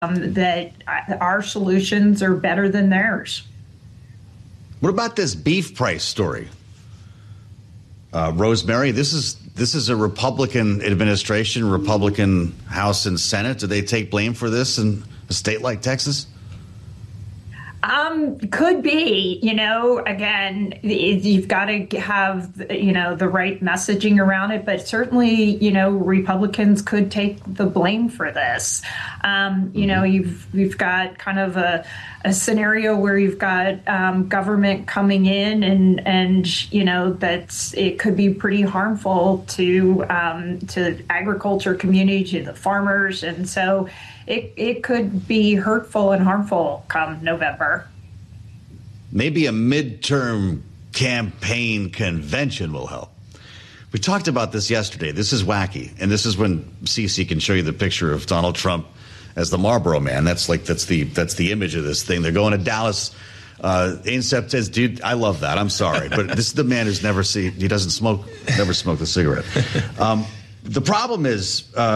that our solutions are better than theirs. What about this beef price story? Rosemary, this is a Republican administration, Republican House and Senate. Do they take blame for this in a state like Texas? Could be, again, you've got to have, the right messaging around it, but certainly, Republicans could take the blame for this. You've got kind of a scenario where you've got government coming in and that's it could be pretty harmful to agriculture community, to the farmers, and so it could be hurtful and harmful come November. Maybe a midterm campaign convention will help. We talked about this yesterday. This is wacky, and this is when Cece can show you the picture of Donald Trump as the Marlboro Man. That's the image of this thing. They're going to Dallas. Ainsep says, "Dude, I love that. I'm sorry, but this is the man who's never smoked a cigarette." The problem is.